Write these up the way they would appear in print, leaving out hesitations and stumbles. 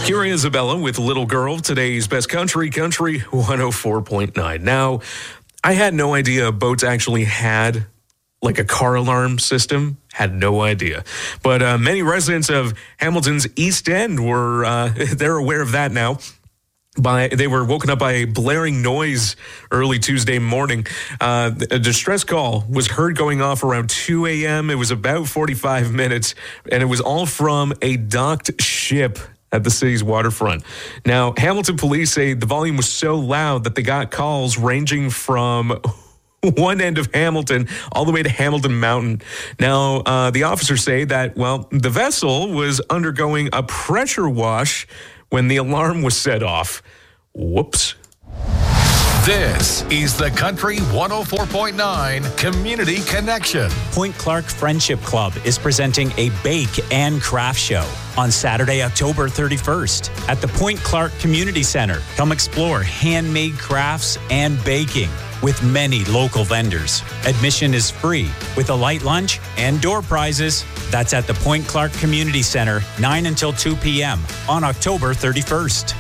Kira Isabella with Little Girl, today's best country 104.9. Now, I had no idea boats actually had like a car alarm system. Had no idea. But many residents of Hamilton's East End were, they're aware of that now. They were woken up by a blaring noise early Tuesday morning. A distress call was heard going off around 2 a.m. It was about 45 minutes, and it was all from a docked ship at the city's waterfront. Now, Hamilton police say the volume was so loud that they got calls ranging from one end of Hamilton all the way to Hamilton Mountain. Now, the officers say that, well, the vessel was undergoing a pressure wash when the alarm was set off. Whoops. This is the Country 104.9 Community Connection. Point Clark Friendship Club is presenting a bake and craft show on Saturday, October 31st at the Point Clark Community Center. Come explore handmade crafts and baking with many local vendors. Admission is free with a light lunch and door prizes. That's at the Point Clark Community Center, 9 until 2 p.m. on October 31st.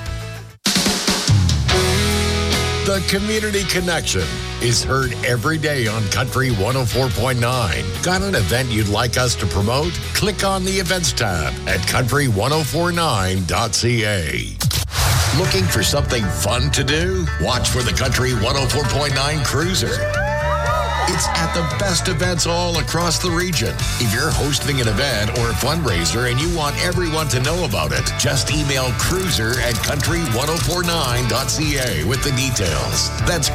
The Community Connection is heard every day on Country 104.9. Got an event you'd like us to promote? Click on the Events tab at country1049.ca. Looking for something fun to do? Watch for the Country 104.9 Cruiser. It's at the best events all across the region. If you're hosting an event or a fundraiser and you want everyone to know about it, just email cruiser@country1049.ca with the details. That's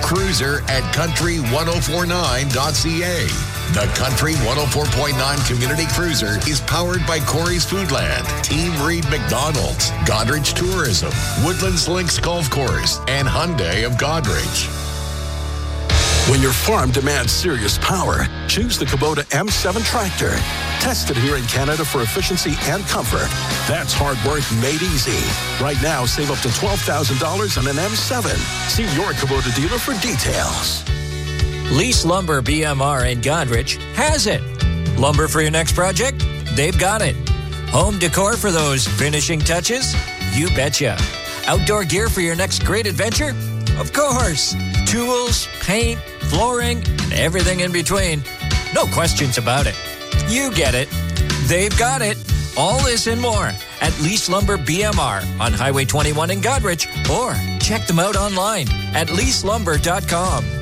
cruiser@country1049.ca. The Country 104.9 Community Cruiser is powered by Corey's Foodland, Team Reed McDonald's, Godrich Tourism, Woodlands Links Golf Course, and Hyundai of Godrich. When your farm demands serious power, choose the Kubota M7 tractor. Tested here in Canada for efficiency and comfort. That's hard work made easy. Right now, save up to $12,000 on an M7. See your Kubota dealer for details. Lease Lumber BMR in Godrich has it. Lumber for your next project? They've got it. Home decor for those finishing touches? You betcha. Outdoor gear for your next great adventure? Of course. Tools, paint, flooring, and everything in between. No questions about it. You get it. They've got it. All this and more at Lease Lumber BMR on Highway 21 in Godrich, or check them out online at leaselumber.com.